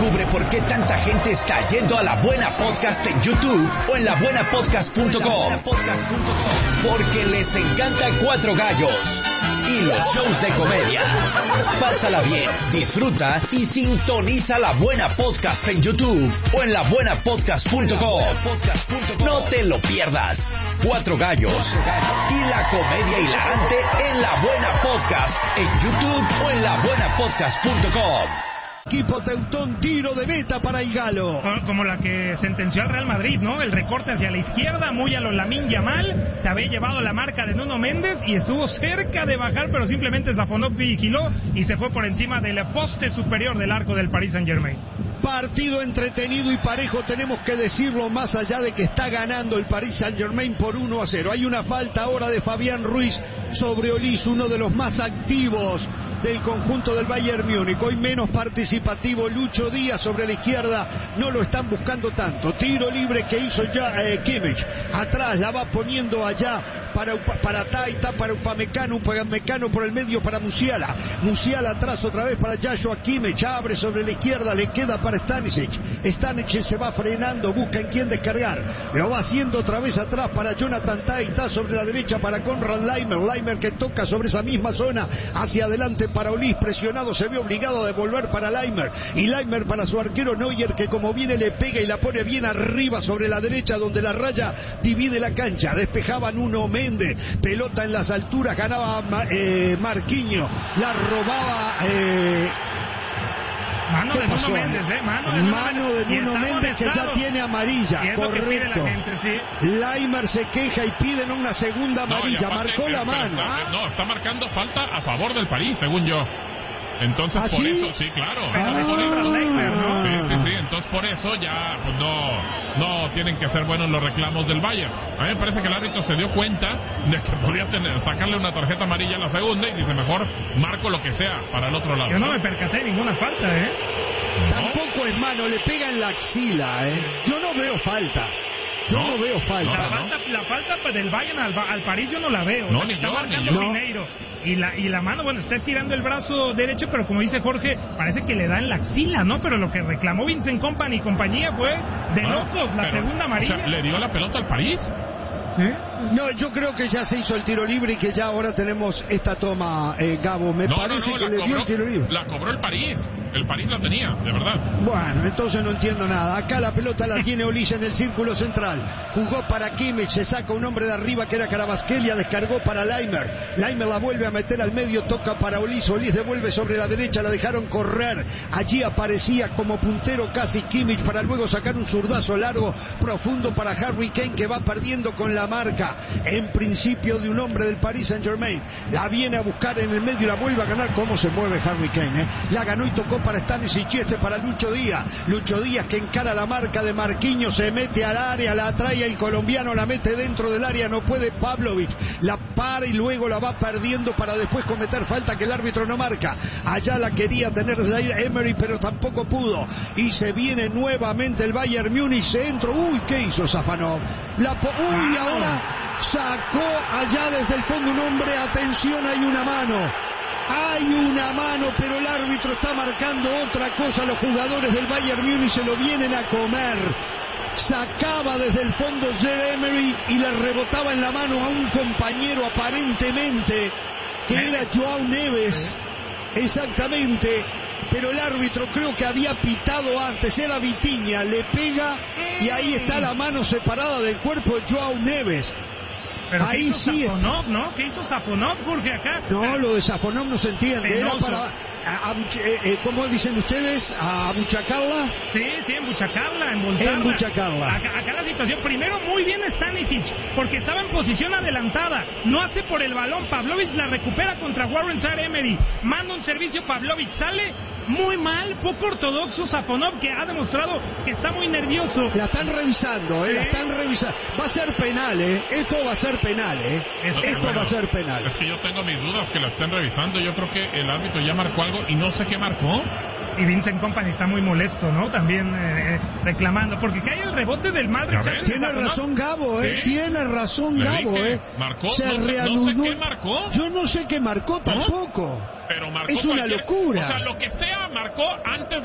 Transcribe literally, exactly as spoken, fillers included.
Descubre por qué tanta gente está yendo a La Buena Podcast en YouTube o en la buena podcast punto com. Porque les encanta Cuatro Gallos y los shows de comedia. Pásala bien, disfruta y sintoniza La Buena Podcast en YouTube o en la buena podcast punto com. No te lo pierdas. Cuatro Gallos y la comedia hilarante en La Buena Podcast en YouTube o en la buena podcast punto com. Equipo Teutón, tiro de meta para el Galo. Como la que sentenció al Real Madrid, ¿no? El recorte hacia la izquierda, muy a lo Lamine Yamal. Se había llevado la marca de Nuno Méndez y estuvo cerca de bajar, pero simplemente Safonov vigiló y se fue por encima del poste superior del arco del Paris Saint-Germain. Partido entretenido y parejo, tenemos que decirlo, más allá de que está ganando el Paris Saint-Germain por uno a cero. Hay una falta ahora de Fabián Ruiz sobre Olís, uno de los más activos del conjunto del Bayern Múnich. Hoy menos participativo Lucho Díaz sobre la izquierda, no lo están buscando tanto. Tiro libre que hizo ya eh, Kimmich, atrás la va poniendo allá para, para Taita, para Upamecano, Upamecano por el medio para Musiala, Musiala atrás otra vez para Joshua Kimmich, abre sobre la izquierda, le queda para Stanisic, Stanisic se va frenando, busca en quién descargar, lo va haciendo otra vez atrás para Jonathan Taita, sobre la derecha para Konrad Laimer, Laimer que toca sobre esa misma zona, hacia adelante para Olís, presionado, se ve obligado a devolver para Laimer, y Laimer para su arquero Neuer, que como viene le pega y la pone bien arriba sobre la derecha, donde la raya divide la cancha. Despejaba Nuno Méndez, pelota en las alturas, ganaba eh, Marquinhos, la robaba eh, Mano de Nuno Méndez, ¿eh? Mano de Nuno Mano de Nuno Méndez que ya tiene amarilla, correcto. Gente, ¿sí? Laimer se queja y piden una segunda amarilla, no, marcó la mano. Está, no, está marcando falta a favor del París, según yo. Entonces ¿Ah, por sí? eso, sí, claro. Ah, por eso, Laimer, ¿no? Sí, sí, sí, entonces por eso ya pues no, no tienen que ser buenos los reclamos del Bayern. A mí me parece que el árbitro se dio cuenta de que podía tener, sacarle una tarjeta amarilla a la segunda y dice, mejor marco lo que sea para el otro lado. Yo no me percaté de ninguna falta, ¿eh? No. Tampoco es mano, le pega en la axila, ¿eh? Yo no veo falta. Yo no, no veo falta. La falta, la falta del Bayern al, al París yo no la veo. No, la ni está yo, marcando ni yo. Mineiro. Y la, y la mano, bueno, está estirando el brazo derecho, pero como dice Jorge, parece que le da en la axila, ¿no? Pero lo que reclamó Vincent Kompany y compañía fue de ah, locos, la pero, segunda amarilla. O sea, ¿le dio la pelota al París? ¿Sí? No, yo creo que ya se hizo el tiro libre y que ya ahora tenemos esta toma, eh, Gabo. Me no, parece no, no, que le cobró, dio el tiro libre. La cobró el París. El París la tenía, de verdad. Bueno, entonces no entiendo nada. Acá la pelota la tiene Olís en el círculo central. Jugó para Kimmich, se saca un hombre de arriba que era Kvaratskhelia, descargó para Laimer. Laimer la vuelve a meter al medio, toca para Olís. Olís devuelve sobre la derecha, la dejaron correr. Allí aparecía como puntero casi Kimmich para luego sacar un zurdazo largo, profundo para Harry Kane, que va perdiendo con la marca. En principio de un hombre del Paris Saint-Germain. La viene a buscar en el medio y la vuelve a ganar. ¿Cómo se mueve Harry Kane? Eh? La ganó y tocó para Stanisic y este para Lucho Díaz. Lucho Díaz que encara la marca de Marquinhos, se mete al área, la atrae el colombiano, la mete dentro del área, no puede Pavlovic, la para y luego la va perdiendo para después cometer falta que el árbitro no marca. Allá la quería tener Zaire Emery, pero tampoco pudo. Y se viene nuevamente el Bayern Múnich, se entró. Uy, ¿qué hizo Safanov? La po Uy, ahora sacó allá desde el fondo un hombre. Atención, hay una mano. Hay una mano, pero el árbitro está marcando otra cosa. Los jugadores del Bayern Múnich se lo vienen a comer. Sacaba desde el fondo Zaire Emery y le rebotaba en la mano a un compañero aparentemente que era Joao Neves. Exactamente. Pero el árbitro creo que había pitado antes, era Vitinha, le pega y ahí está la mano separada del cuerpo de Joao Neves. Pero ahí ¿qué hizo sí Safonov, no? ¿Qué hizo Safonov, Jorge, acá? No, lo de Safonov no se entiende. Penoso. Era para, a, a, eh, eh, ¿cómo dicen ustedes? ¿A buchacarla? Sí, sí, embuchacarla, embolsarla. Embuchacarla. Acá, acá la situación, primero muy bien Stanisic, porque estaba en posición adelantada, no hace por el balón, Pavlovic la recupera contra Warren Zaire Emery, manda un servicio, Pavlovic sale muy mal, poco ortodoxo Safonov, que ha demostrado que está muy nervioso. La están revisando, eh, ¿Sí? la están revisando. Va a ser penal, eh. Esto va a ser penal, eh. Es que, Esto bueno, va a ser penal. Es que yo tengo mis dudas que la estén revisando. Yo creo que el árbitro ya marcó algo y no sé qué marcó. Y Vincent Kompany está muy molesto, ¿no? También eh, reclamando, porque cae el rebote del mal rechazo. Tiene razón Gabo, eh. ¿Sí? Tiene razón Le Gabo, dije, eh. marcó, Se no sé- reanudó. no sé qué marcó. Yo no sé qué marcó tampoco. Pero marcó Es una cualquier- locura. O sea, lo que sea marcó antes